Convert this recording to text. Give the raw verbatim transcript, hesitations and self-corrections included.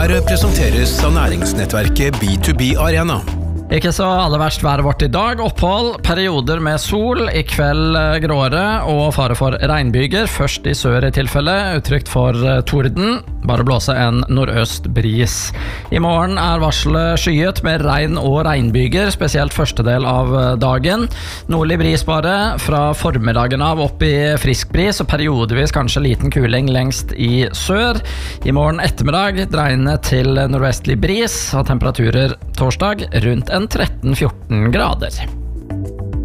Her presenteres av næringsnettverket B to B Arena. Ikke så aller verst været vårt i dag. Opphold, perioder med sol, i kveld gråere og fare for regnbyger. Først i sør i tilfelle, utrygt for torden. Bare blåse en nordøst bris. I morgen er varselet skyet med regn og regnbyger, spesielt første del av dagen. Nordlig bris bare, fra formiddagen av opp i frisk bris, og periodevis kanskje liten kuling lengst i sør. I morgen ettermiddag dreiende til nordvestlig bris, og temperaturer torsdag rundt en tretten fjorten grader.